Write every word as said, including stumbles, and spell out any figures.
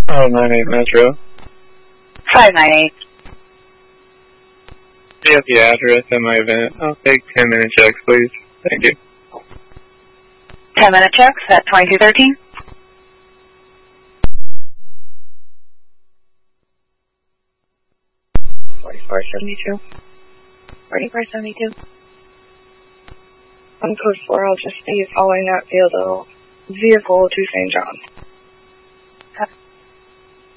five nine eight Metro. five nine eight. Be at the address at my event. I'll take ten minute checks, please. Thank you. ten minute checks at twenty-two thirteen. forty-four seventy-two. forty-four seventy-two. On code four, I'll just be following that vehicle, vehicle to Saint John.